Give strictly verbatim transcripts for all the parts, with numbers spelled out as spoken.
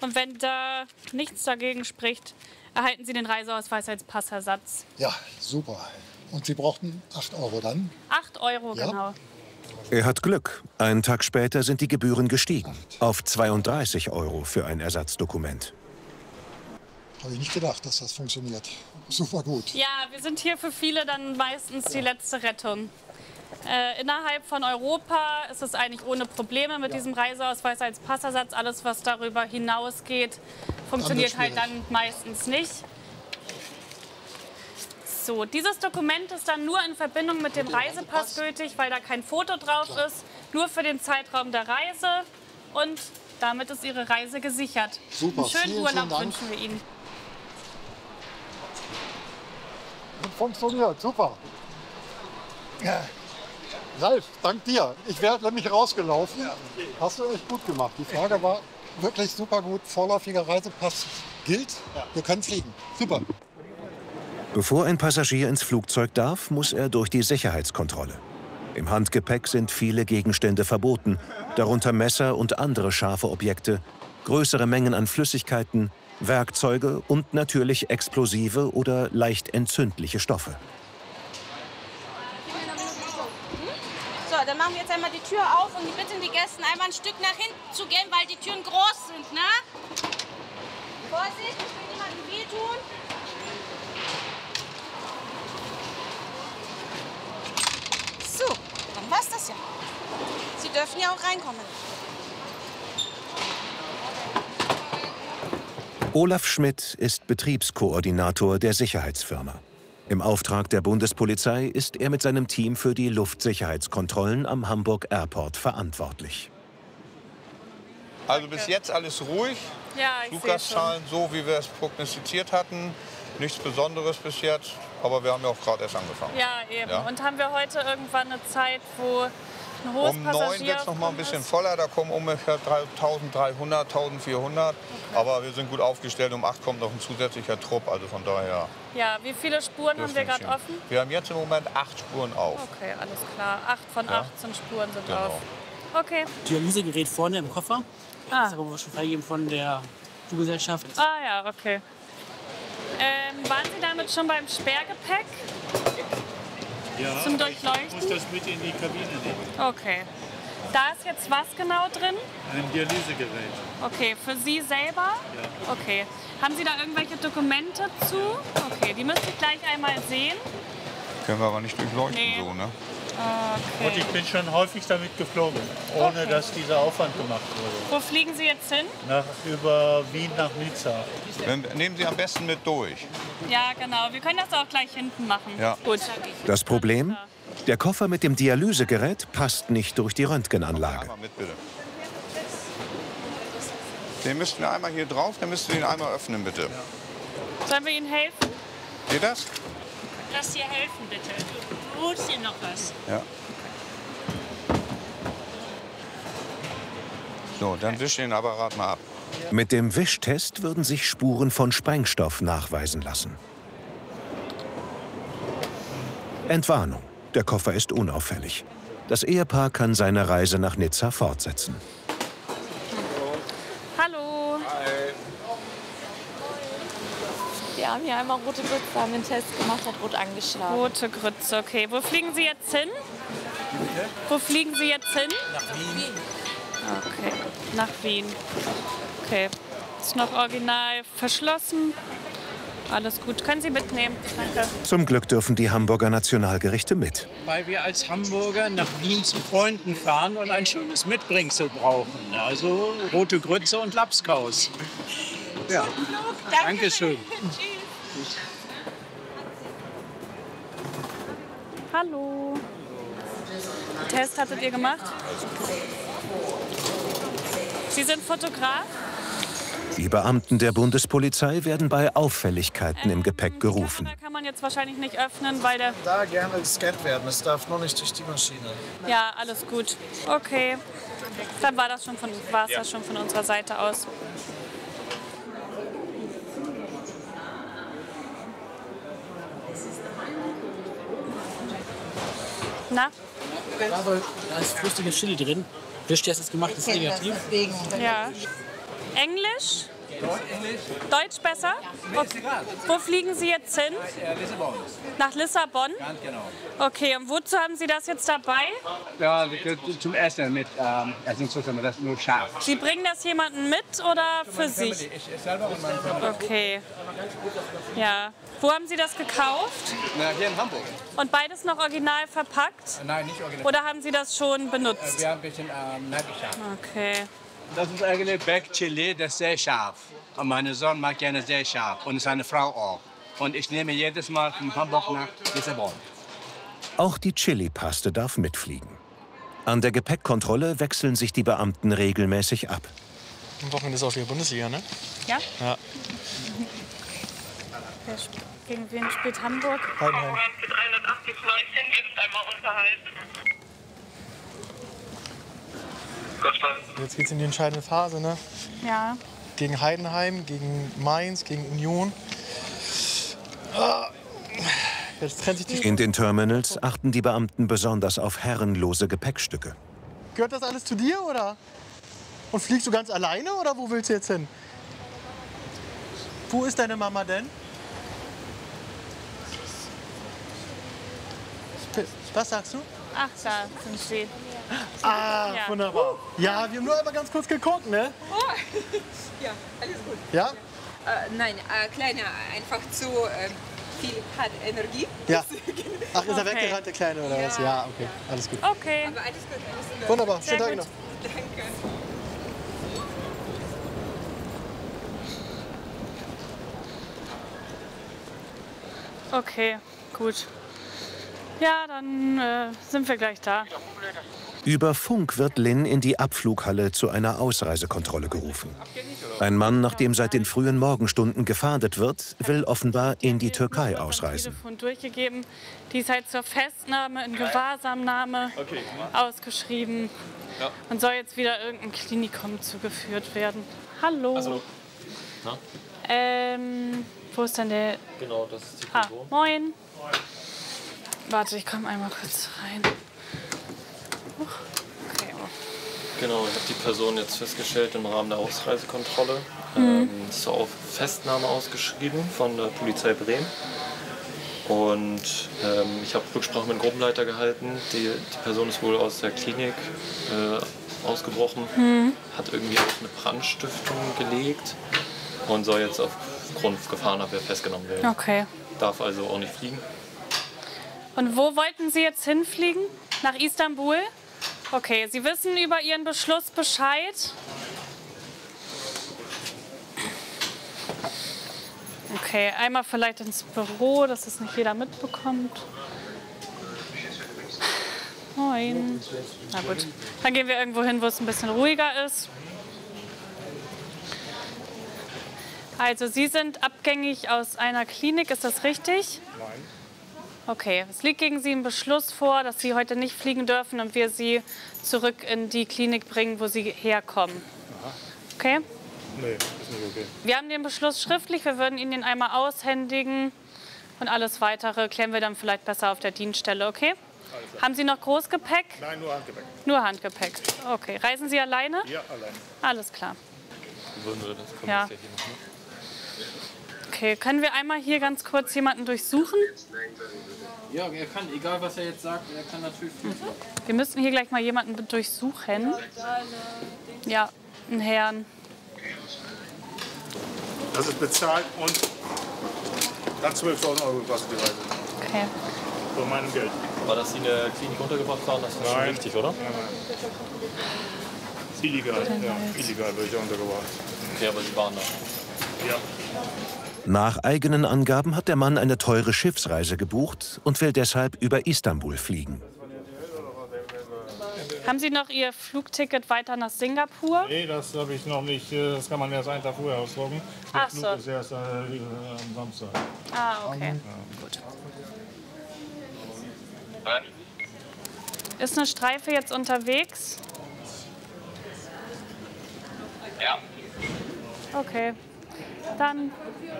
Und wenn da nichts dagegen spricht, erhalten Sie den Reiseausweis als Passersatz. Ja, super. Und Sie brauchten acht Euro dann? acht Euro, ja. Genau. Er hat Glück. Einen Tag später sind die Gebühren gestiegen. Auf zweiunddreißig Euro für ein Ersatzdokument. Habe ich nicht gedacht, dass das funktioniert. Super gut. Ja, wir sind hier für viele dann meistens die letzte Rettung. Äh, innerhalb von Europa ist es eigentlich ohne Probleme mit ja. diesem Reiseausweis als Passersatz. Alles, was darüber hinausgeht, funktioniert dann halt dann meistens nicht. So, dieses Dokument ist dann nur in Verbindung mit dem Reisepass gültig, weil da kein Foto drauf ist, nur für den Zeitraum der Reise und damit ist Ihre Reise gesichert. Super, einen schönen vielen, Urlaub vielen wünschen wir Ihnen. Funktioniert, super. Ja. Ralf, dank dir. Ich wäre nämlich rausgelaufen. Ja. Hast du echt gut gemacht. Die Frage war wirklich super gut. Vorläufiger Reisepass gilt. Ja. Wir können fliegen. Super. Bevor ein Passagier ins Flugzeug darf, muss er durch die Sicherheitskontrolle. Im Handgepäck sind viele Gegenstände verboten, darunter Messer und andere scharfe Objekte, größere Mengen an Flüssigkeiten, Werkzeuge und natürlich explosive oder leicht entzündliche Stoffe. So, dann machen wir jetzt einmal die Tür auf und wir bitten die Gäste, einmal ein Stück nach hinten zu gehen, weil die Türen groß sind, ne? Vorsicht, ich will niemandem wehtun. So, dann war's das ja. Sie dürfen ja auch reinkommen. Olaf Schmidt ist Betriebskoordinator der Sicherheitsfirma. Im Auftrag der Bundespolizei ist er mit seinem Team für die Luftsicherheitskontrollen am Hamburg Airport verantwortlich. Also bis jetzt alles ruhig. Ja, ich Fluggastzahlen so, wie wir es prognostiziert hatten. Nichts Besonderes bis jetzt, aber wir haben ja auch gerade erst angefangen. Ja, eben. Ja? Und haben wir heute irgendwann eine Zeit, wo ein hohes Um neun wird es noch mal ein bisschen voller, da kommen ungefähr eintausenddreihundert, eintausendvierhundert. Okay. Aber wir sind gut aufgestellt, um acht kommt noch ein zusätzlicher Trupp, also von daher. Ja, wie viele Spuren haben wir gerade offen? Wir haben jetzt im Moment acht Spuren auf. Okay, alles klar. Acht von ja? achtzehn Spuren sind genau. auf. Okay. Dialysegerät vorne im Koffer. Ah. Das ist aber schon freigegeben von der Fluggesellschaft. Ah ja, okay. Ähm, waren Sie damit schon beim Sperrgepäck? Ja, zum Durchleuchten? Ich muss das mit in die Kabine nehmen. Okay. Da ist jetzt was genau drin? Ein Dialysegerät. Okay, für Sie selber? Ja. Okay. Haben Sie da irgendwelche Dokumente zu? Okay, die müsste ich gleich einmal sehen. Können wir aber nicht durchleuchten, nee. so, ne? Okay. Und ich bin schon häufig damit geflogen, ohne okay. dass dieser Aufwand gemacht wurde. Wo fliegen Sie jetzt hin? Nach, über Wien nach Nizza. Nehmen Sie am besten mit durch. Ja, genau. Wir können das auch gleich hinten machen. Ja. Gut. Das Problem? Der Koffer mit dem Dialysegerät passt nicht durch die Röntgenanlage. Einmal mit, bitte. Den müssten wir einmal hier drauf, dann müssten wir ihn einmal öffnen, bitte. Ja. Sollen wir Ihnen helfen? Geht das? Lass dir helfen, bitte. Du holst dir noch was. Ja. So, dann wisch den Apparat mal ab. Mit dem Wischtest würden sich Spuren von Sprengstoff nachweisen lassen. Entwarnung. Der Koffer ist unauffällig. Das Ehepaar kann seine Reise nach Nizza fortsetzen. Hallo. Hi. Wir haben hier einmal rote Grütze, haben den Test gemacht, hat rot angeschlagen. Rote Grütze, okay. Wo fliegen Sie jetzt hin? Wo fliegen Sie jetzt hin? Nach Wien. Okay, nach Wien. Okay, ist noch original verschlossen. Alles gut, können Sie mitnehmen. Danke. Zum Glück dürfen die Hamburger Nationalgerichte mit. Weil wir als Hamburger nach Wien zu Freunden fahren und ein schönes Mitbringsel brauchen. Also rote Grütze und Lapskaus. Ja, Dankeschön. Tschüss. Hallo. Test hattet ihr gemacht? Sie sind Fotograf? Die Beamten der Bundespolizei werden bei Auffälligkeiten im Gepäck gerufen. Die Kamera kann man jetzt wahrscheinlich nicht öffnen, weil der... Da gerne gescannt werden, es darf nur nicht durch die Maschine. Ja, alles gut. Okay, dann war das schon von, war es Ja. das schon von unserer Seite aus. Na? Da ist flüssiges Chili drin. Wischtest ist gemacht, ist negativ. Ja. Englisch? Deutsch besser? Okay. Wo fliegen Sie jetzt hin? Lissabon. Nach Lissabon? Ganz genau. Okay, und wozu haben Sie das jetzt dabei? Ja, zum Essen mit ähm, Essenszusammen, das ist nur scharf. Sie bringen das jemandem mit oder für sich? Ich selber und meine Familie. Okay. Ja. Wo haben Sie das gekauft? Na, hier in Hamburg. Und beides noch original verpackt? Nein, nicht original. Oder haben Sie das schon benutzt? Wir haben ein bisschen ähm, nachgeschaut. Okay. Das ist eigentlich Back Chili, das ist sehr scharf. Und mein Sohn mag gerne sehr scharf und seine Frau auch. Und ich nehme jedes Mal von Hamburg nach Lissabon. Auch die Chili-Paste darf mitfliegen. An der Gepäckkontrolle wechseln sich die Beamten regelmäßig ab. Am Wochenende ist auch wieder Bundesliga, ne? Ja? Ja. Gegen wen spielt Hamburg? Heidenheim. Jetzt geht's in die entscheidende Phase, ne? Ja. Gegen Heidenheim, gegen Mainz, gegen Union. Ah. Jetzt trennt sich die. In den Terminals achten die Beamten besonders auf herrenlose Gepäckstücke. Gehört das alles zu dir, oder? Und fliegst du ganz alleine, oder wo willst du jetzt hin? Wo ist deine Mama denn? Was sagst du? Ach, da sind sie. Ah, Ja. wunderbar. Ja, wir haben nur einmal ganz kurz geguckt, ne? Oh. Ja, alles gut. Ja? Äh, nein, äh, kleiner, einfach zu äh, viel hat Energie. Ja. Ach, ist er Okay. weggerannt, der Kleine, oder was? Ja, okay, alles gut. Okay. Aber alles gut, alles gut. Wunderbar, Sehr schönen Tag gut. noch. Danke. Okay, gut. Ja, dann äh, sind wir gleich da. Über Funk wird Lynn in die Abflughalle zu einer Ausreisekontrolle gerufen. Ein Mann, nach dem seit den frühen Morgenstunden gefahndet wird, will offenbar in die Türkei ausreisen. Telefon durchgegeben. Die ist halt zur Festnahme in Gewahrsamnahme ausgeschrieben und soll jetzt wieder irgendein Klinikum zugeführt werden. Hallo. Also, na? Ähm, wo ist denn der? Genau, das ist die Ah, Person. moin. Warte, ich komme einmal kurz rein. Huch. Okay. Genau, ich habe die Person jetzt festgestellt im Rahmen der Ausreisekontrolle. Mhm. Ähm, ist auf Festnahme ausgeschrieben von der Polizei Bremen. Und ähm, ich habe Rücksprache mit dem Gruppenleiter gehalten. Die, die Person ist wohl aus der Klinik äh, ausgebrochen, Mhm. hat irgendwie auch eine Brandstiftung gelegt und soll jetzt aufgrund Gefahrenabwehr festgenommen werden. Okay. Darf also auch nicht fliegen. Und wo wollten Sie jetzt hinfliegen? Nach Istanbul? Okay, Sie wissen über Ihren Beschluss Bescheid? Okay, einmal vielleicht ins Büro, dass es nicht jeder mitbekommt. Moin. Na gut, dann gehen wir irgendwo hin, wo es ein bisschen ruhiger ist. Also, Sie sind abgängig aus einer Klinik, ist das richtig? Nein. Okay, es liegt gegen Sie ein Beschluss vor, dass Sie heute nicht fliegen dürfen und wir Sie zurück in die Klinik bringen, wo Sie herkommen. Aha. Okay? Nee, ist nicht okay. Wir haben den Beschluss schriftlich, wir würden Ihnen den einmal aushändigen und alles Weitere klären wir dann vielleicht besser auf der Dienststelle, okay? Haben Sie noch Großgepäck? Nein, nur Handgepäck. Nur Handgepäck. Okay, reisen Sie alleine? Ja, allein. Alles klar. Würden wir das können Ja. wir hier noch, ne? Okay, können wir einmal hier ganz kurz jemanden durchsuchen? Ja, er kann, egal was er jetzt sagt, er kann natürlich fliegen. Wir müssen hier gleich mal jemanden durchsuchen. Ja, einen Herrn. Das ist bezahlt und hat zwölftausend Euro gekostet die Reise. Okay. Von meinem Geld. War das Sie in der Klinik untergebracht waren? Das ist schon Nein. richtig, oder? Nein, nein. Illegal, ja, illegal wurde ich ja untergebracht. Okay, aber Sie waren da. Ja. Nach eigenen Angaben hat der Mann eine teure Schiffsreise gebucht und will deshalb über Istanbul fliegen. Haben Sie noch Ihr Flugticket weiter nach Singapur? Nee, das habe ich noch nicht. Das kann man erst einen Tag vorher ausdrucken. Der Ach Flug so. ist erst äh, am Samstag. Ah, okay. Ja. Gut. Ist eine Streife jetzt unterwegs? Ja. Okay. Dann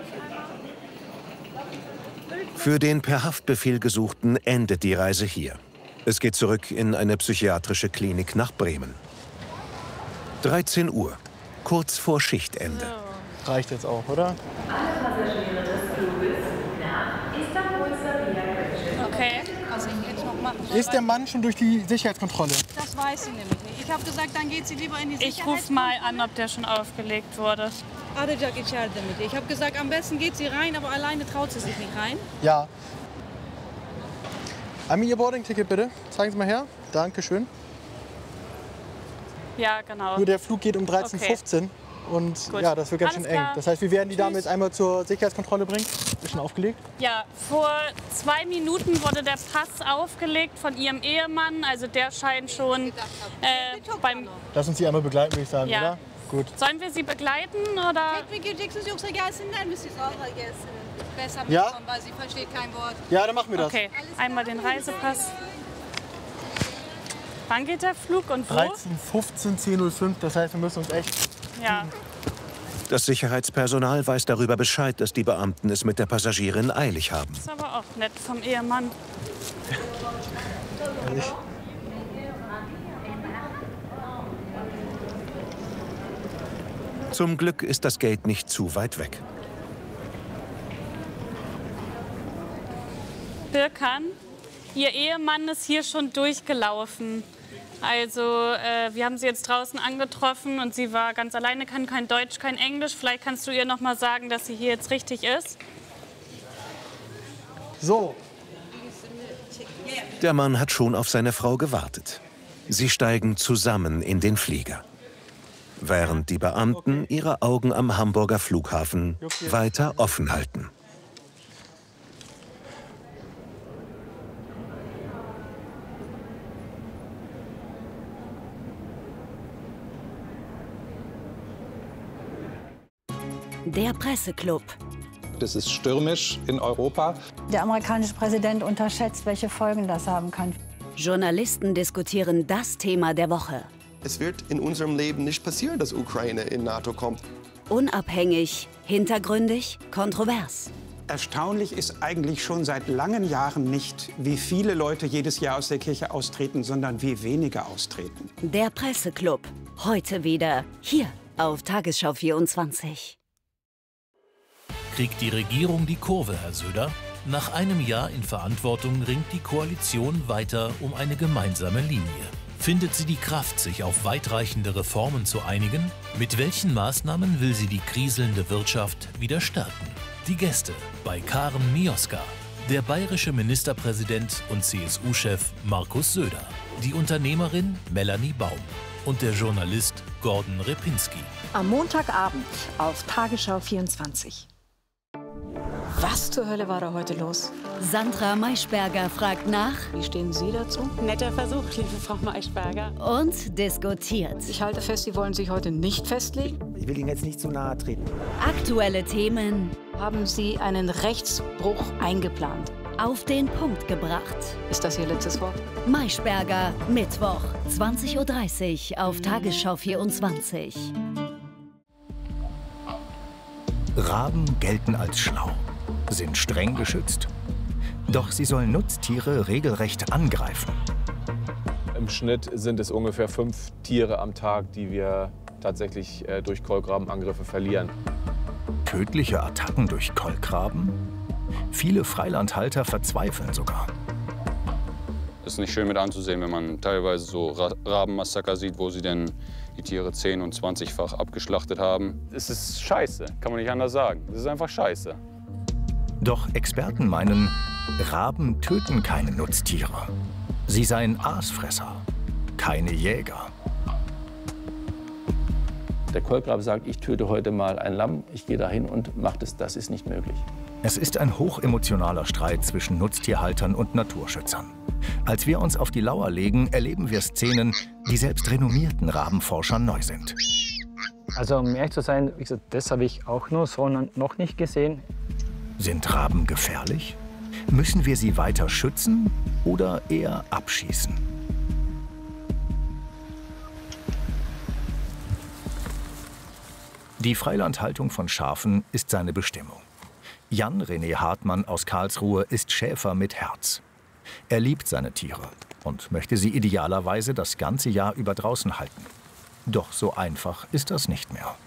Für den per Haftbefehl Gesuchten endet die Reise hier. Es geht zurück in eine psychiatrische Klinik nach Bremen. dreizehn Uhr, kurz vor Schichtende. reicht jetzt auch, oder? Okay. Also ich jetzt noch machen. Ist der Mann schon durch die Sicherheitskontrolle? Das weiß sie nämlich nicht. Ich habe gesagt, dann geht sie lieber in die Ich rufe mal an, ob der schon aufgelegt wurde. Ich habe gesagt, am besten geht sie rein, aber alleine traut sie sich nicht rein. Ja. Einmal Ihr Boarding-Ticket bitte. Zeigen Sie mal her. Dankeschön. Ja, genau. Nur der Flug geht um dreizehn Uhr fünfzehn. Okay. Und Gut. ja, das wird ganz Alles schön eng. klar. Das heißt, wir werden die Tschüss. Dame jetzt einmal zur Sicherheitskontrolle bringen. Ist schon aufgelegt? Ja, vor zwei Minuten wurde der Pass aufgelegt von ihrem Ehemann. Also der scheint schon äh, beim... Lass uns die einmal begleiten, würde ich sagen, Ja. oder? Gut. Sollen wir sie begleiten, oder? Besser Ja? mitkommen, weil sie versteht kein Wort. Ja, dann machen wir das. Okay, einmal den Reisepass. Wann geht der Flug und wo? dreizehn Uhr fünfzehn, zehn Uhr fünf. Das heißt, wir müssen uns echt... Ja. Das Sicherheitspersonal weiß darüber Bescheid, dass die Beamten es mit der Passagierin eilig haben. Ist aber auch nett vom Ehemann. Zum Glück ist das Gate nicht zu weit weg. Birkan, Ihr Ehemann ist hier schon durchgelaufen. Also äh, wir haben sie jetzt draußen angetroffen und sie war ganz alleine, kann kein Deutsch, kein Englisch. Vielleicht kannst du ihr noch mal sagen, dass sie hier jetzt richtig ist. So. Der Mann hat schon auf seine Frau gewartet. Sie steigen zusammen in den Flieger. Während die Beamten ihre Augen am Hamburger Flughafen weiter offen halten. Der Presseclub. Das ist stürmisch in Europa. Der amerikanische Präsident unterschätzt, welche Folgen das haben kann. Journalisten diskutieren das Thema der Woche. Es wird in unserem Leben nicht passieren, dass Ukraine in NATO kommt. Unabhängig, hintergründig, kontrovers. Erstaunlich ist eigentlich schon seit langen Jahren nicht, wie viele Leute jedes Jahr aus der Kirche austreten, sondern wie wenige austreten. Der Presseclub. Heute wieder hier auf Tagesschau vierundzwanzig. Kriegt die Regierung die Kurve, Herr Söder? Nach einem Jahr in Verantwortung ringt die Koalition weiter um eine gemeinsame Linie. Findet sie die Kraft, sich auf weitreichende Reformen zu einigen? Mit welchen Maßnahmen will sie die kriselnde Wirtschaft wieder stärken? Die Gäste bei Karen Mioska, der bayerische Ministerpräsident und C S U-Chef Markus Söder, die Unternehmerin Melanie Baum und der Journalist Gordon Repinski. Am Montagabend auf Tagesschau vierundzwanzig. Was zur Hölle war da heute los? Sandra Maischberger fragt nach. Wie stehen Sie dazu? Netter Versuch, liebe Frau Maischberger. Und diskutiert. Ich halte fest, Sie wollen sich heute nicht festlegen. Ich will Ihnen jetzt nicht zu nahe treten. Aktuelle Themen. Haben Sie einen Rechtsbruch eingeplant? Auf den Punkt gebracht. Ist das Ihr letztes Wort? Maischberger, Mittwoch, zwanzig Uhr dreißig auf Tagesschau vierundzwanzig. Raben gelten als schlau, sind streng geschützt. Doch sie sollen Nutztiere regelrecht angreifen. Im Schnitt sind es ungefähr fünf Tiere am Tag, die wir tatsächlich äh, durch Kolkrabenangriffe verlieren. Tödliche Attacken durch Kolkraben? Viele Freilandhalter verzweifeln sogar. Es ist nicht schön mit anzusehen, wenn man teilweise so Ra Rabenmassaker sieht, wo sie denn die Tiere zehn- und zwanzigfach abgeschlachtet haben. Es ist scheiße, kann man nicht anders sagen. Es ist einfach scheiße. Doch Experten meinen, Raben töten keine Nutztiere. Sie seien Aasfresser, keine Jäger. Der Kolkrabe sagt, ich töte heute mal ein Lamm, ich gehe dahin und mache das. Das ist nicht möglich. Es ist ein hochemotionaler Streit zwischen Nutztierhaltern und Naturschützern. Als wir uns auf die Lauer legen, erleben wir Szenen, die selbst renommierten Rabenforschern neu sind. Also um ehrlich zu sein, wie gesagt, das habe ich auch nur so noch nicht gesehen. Sind Raben gefährlich? Müssen wir sie weiter schützen oder eher abschießen? Die Freilandhaltung von Schafen ist seine Bestimmung. Jan-René Hartmann aus Karlsruhe ist Schäfer mit Herz. Er liebt seine Tiere und möchte sie idealerweise das ganze Jahr über draußen halten. Doch so einfach ist das nicht mehr.